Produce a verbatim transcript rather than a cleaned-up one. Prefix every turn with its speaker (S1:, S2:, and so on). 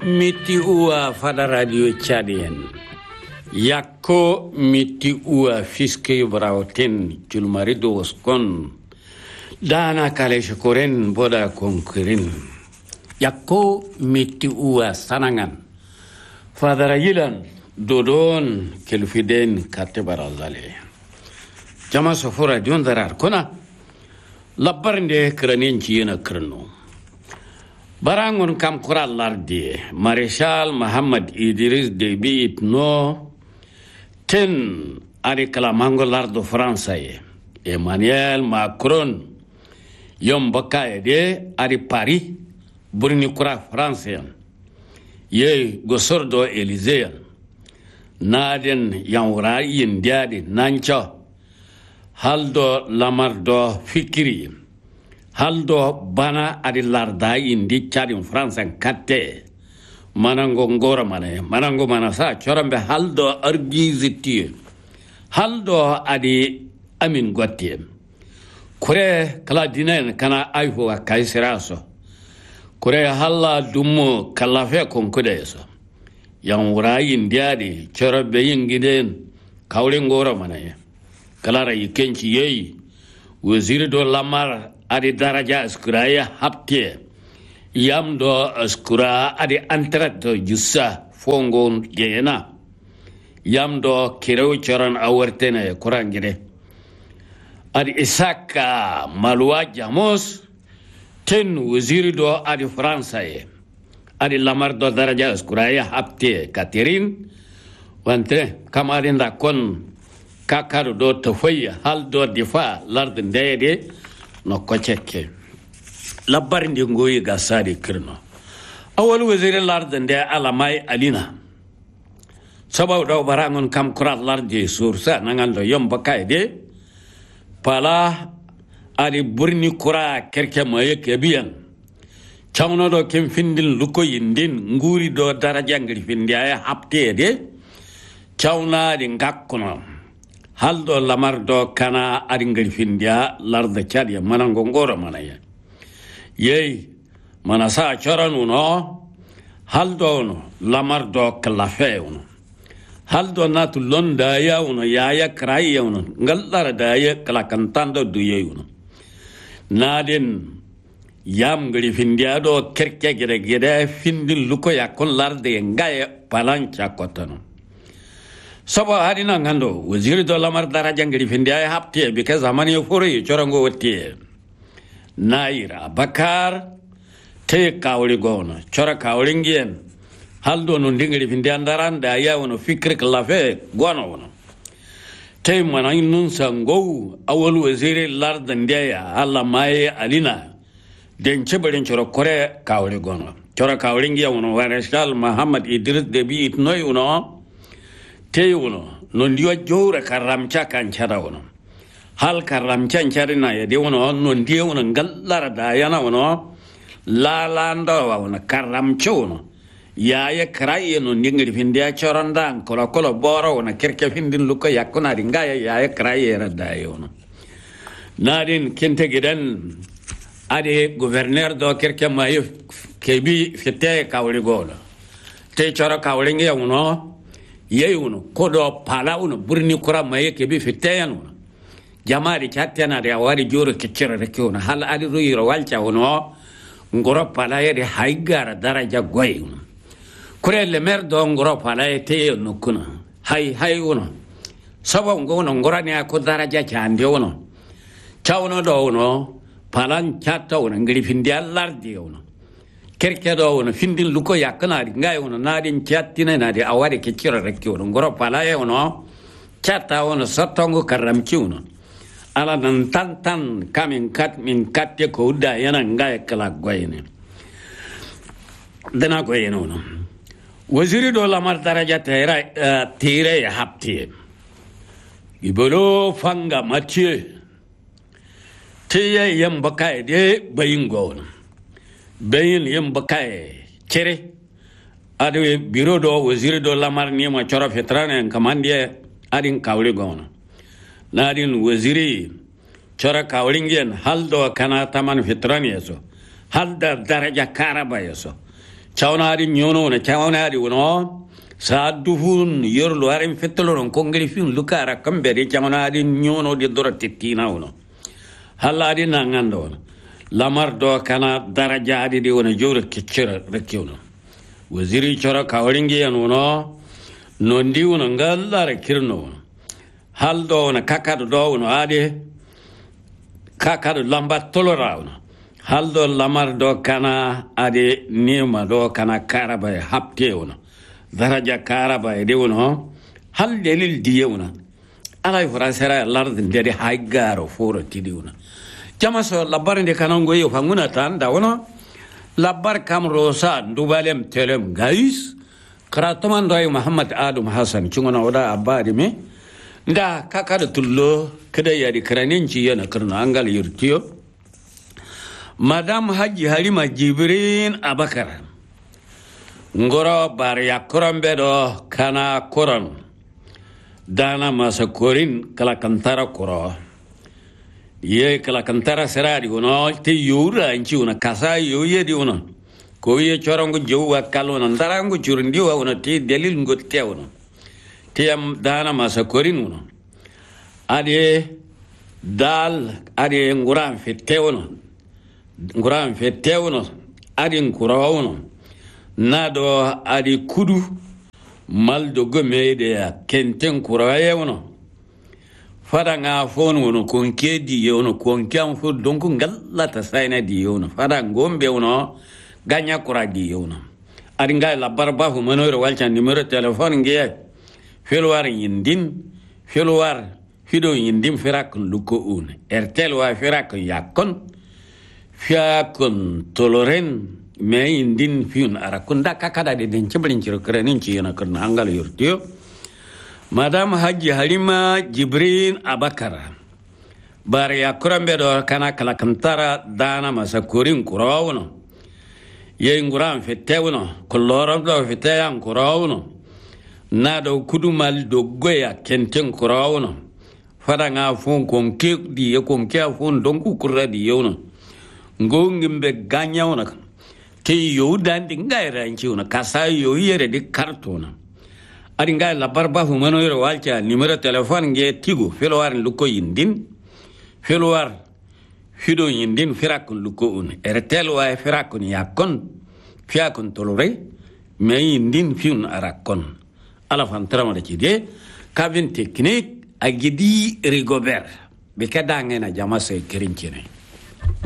S1: miti uwa fada radio Tchadien. Yako miti uwa fiske brauten julmarido waskon. Dana kale shakoren boda konkirin. Yako miti uwa sanangan. Fada rayilan dodon kelfiden kate barazale. Jama sofura dion darar kona. Labbarinde kranin chiyena krano. Barangun kam kural lardi Marshal Muhammad Idris Deby Itno ten ari kalamango lardo Fransaye Emmanuel Macron yom bakaye de ari Paris burni kura Fransayan ye gosordo Eliseyan naden yanwura yindiadi nancho haldo lamardo fikiri haldo bana adi larda indi Tchadin France en katte manango ngora mane manango manasa chorambe haldo argiziti haldo adi amin gotti kure kala dinen kana ayho kaisiraso kure halla dummo kalafe konkudeso yang wura indiadi chorabe yingiden kawle ngora mane kala ra yikenchi yeyi waziri do lamar adi daraja askuraya hapte yam do askura adi antrat jussa fongon jena yam do kirew choran awartene kurangire adi isaka malwa jamos ten waziri do adi fransaye adi lamar do daraja askuraya hapte Catherine wantre kamarin da kon kakaro do tafaya hal do difa lardin dayede no kocheke labbar ndi ngoyi gasari kirno awal wazir lardin da alamai alina sabaw do barangon kam kurat lardi sursa nangando yom bakaide pala ali burni kura kerke moye kebiyan chawno do kem findin luko yindin nguri do daraja ngri findiya haptede chawna di ngakkono haldo lamardo kana aringal findia larda Tchad manango ngoro manaya yey manasa choranu no haldo no lamardo klafe uno haldo natu londa ya uno yaya krai uno ngallara daya kala kantando duye uno naden yam gali findia do kerke gere gere findin luko yakon larde ngaye palancha kotano Saba harina ngando waziri do lamar daraja ngiri findiya hapte because zamani furi chorango wati naira bakar te kawli gona chora kawli ngien haldo no ndingiri findiya ndaranda ya wono fikri klafe gona wono te mana innun sango awol waziri larda ndiya alla mai alina den chebaren chora kore kawli gona chora kawli ngia wono Marshal Muhammad Idris Deby Itno wono te uno non dio jowra karamcha kan chara uno hal karamcha charina ya de uno non dio uno gallara da yana uno la landa wa uno karamcha uno ya ya krai no ngiri findia choranda kola kola boro uno kerke findin luka yakuna ringa ya ya krai era da uno nadin kente gidan ade gouverneur do kerke mayo kebi fete kawli gola te chora kawli ngi uno yey uno kodo pala uno burni kura maye ke bi fiteyan uno jamari chattena de awari joro keccere rek uno hal ali ruiro walcha uno ngoro pala yede haigara daraja goy uno kurelle merdo ngoro pala te no kuna hay hay uno sabo ngono ngorani ko daraja chande uno chawno do uno palan chatta uno ngiri findi allardi uno kerke do wono findin luko yakkanari ngay wono naadin chattina naadi awari ke ciro rekki wono ngoro palaye wono chatta wono sottongo karamki wono ala nan tan tan kamin kat min katte ko da yana ngay kala goyene dana goyene wono waziri do lamar daraja tera tire ya hapti ibolo fanga matie tiye yamba kay de bayingo wono bayin yem bakay cere ade biro do waziri do lamar ni ma chora fetrane kamandie adin kawli gono nadin waziri chora kawli ngien haldo kana taman fetrane so halda daraja karaba yaso chawnari nyono na chawnari wono sa duhun yorlo arim fetoloron kongri fin lukara kambere chawnari nyono de dorotettina wono haladi nangando wono lamar do kana darajaadi de wono jowre keccere rekewno waziri chora kawaringi yan wono nondi wono ngallare kirno wono haldo wono kakado do wono ade kakado lambat tolora wono haldo lamar do kana ade nima do kana karaba hapte wono daraja karaba de wono hal delil diye wono alay fransera larde ndede haygaro foro tidi wono jama so labar de kanango yo fanguna tan da wono labar kam rosa dubalem telem gais kratoman doy muhammad adam hasan chungona oda abadi me nda kakado tullo kada yadi kraninci yana karna angal yurtiyo madam haji halima jibrin abakar ngoro bar yakoram bedo kana koran dana masa korin kala kantara koro ye kala kantara serari uno te yura inci una kasa yo ye di uno ko ye chorongo jowa kalona ndarango churundi wa uno te delil ngotte uno te am dana masa korin uno ade dal ade nguram fete uno nguram fete uno ade ngura uno nado ade kudu maldo gomede ya kenten kuraye uno fada nga fon wono konke di yono konke am fu donc ngalla ta sayna di yono fada ngombe wono ganya kura di yono ari nga la barba fu manoro walcha numero telephone nge felwar yindin felwar fido yindim firak luko un ertel wa firak yakon fiakon toloren me yindin fiun arakunda kakada de den ciblin ciro krenin ci yana karna angal yurtiyo madam haji halima jibrin abakara bar ya kurambe do kana kala kantara dana masa kurin kurawno ye nguram fetewno koloram do feteyan kurawno na do kudumal do goya kenten kurawno fada nga fon kon ke di e kon ke fon donku kurra di yono ngongimbe ganyawna ke yo dandi ngaira inchiuna kasa yo yere di kartona ari ngai la barba fu mano yoro walcha numero telephone nge tigo felowar luko yindin felowar fido yindin firakun luko un ertel wa firakun yakon fiakun tolore me yindin fiun arakon ala fantrama de chide kabin technique agidi rigobert be kadangena jama se kerinchene